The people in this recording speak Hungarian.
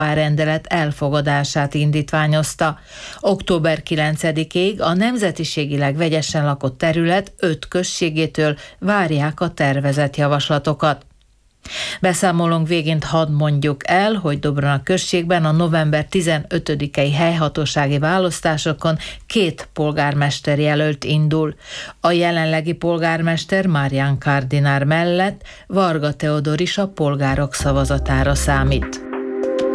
rendelet elfogadását indítványozta. Október 9-ig a nemzetiségileg vegyesen lakott terület 5 községétől várják a tervezett javaslatokat. Beszámolónk végén hadd mondjuk el, hogy Dobrona községben a november 15-i helyhatósági választásokon 2 polgármester jelölt indul. A jelenlegi polgármester Marián Kardinár mellett Varga Teodor is a polgárok szavazatára számít.